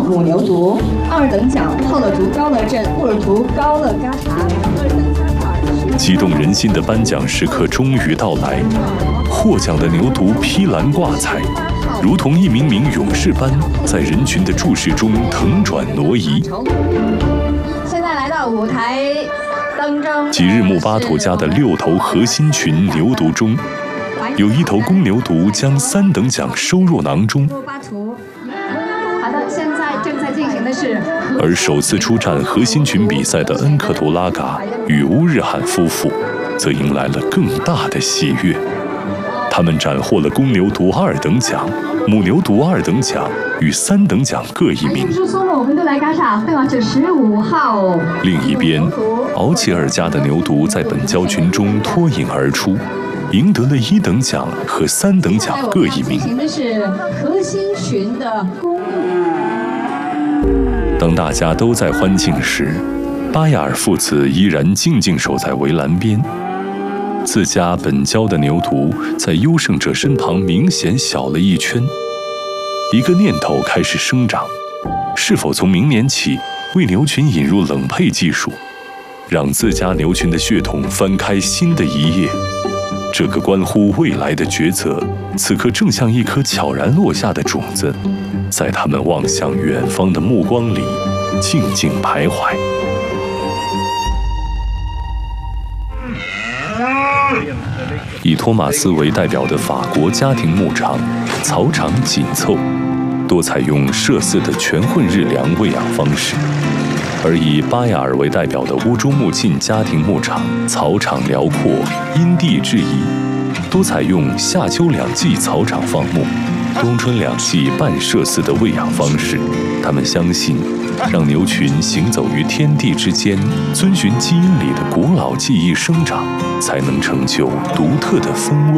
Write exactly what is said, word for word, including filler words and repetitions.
母牛犊，二等奖泡乐族高乐镇布尔图高乐嘎茶，二等加卡尔。 激动人心的颁奖时刻终于到来，获奖的牛犊披蓝挂彩，如同一名名勇士般，在人群的注视中腾转挪移。 现在来到舞台当中， 吉日木巴图家的六头核心群牛犊中，有一头公牛犊将三等奖收入囊中。 好的，现在正在进行的是。 而首次出战核心群比赛的恩克图拉嘎与乌日罕夫妇，则迎来了更大的喜悦。他们斩获了公牛犊二等奖、母牛犊二等奖与三等奖各一名。 我们都来嘎啥？对吧？这十五号。 另一边，敖齐尔家的牛犊在本交群中脱颖而出，赢得了一等奖和三等奖各一名。 进行的是核心群的公。 当大家都在欢庆时，巴亚尔父子依然静静守在围栏边。自家本交的牛犊在优胜者身旁明显小了一圈。一个念头开始生长：是否从明年起为牛群引入冷配技术，让自家牛群的血统翻开新的一页？这个关乎未来的抉择，此刻正像一颗悄然落下的种子，在他们望向远方的目光里静静徘徊。以托马斯为代表的法国家庭牧场，草场紧凑，多采用麝饲的全混日粮喂养方式；而以巴亚尔为代表的乌珠穆沁家庭牧场，草场辽阔，因地制宜，多采用夏秋两季草场放牧，冬春两季半麝饲的喂养方式。他们相信，让牛群行走于天地之间，遵循基因里的古老记忆生长，才能成就独特的风味。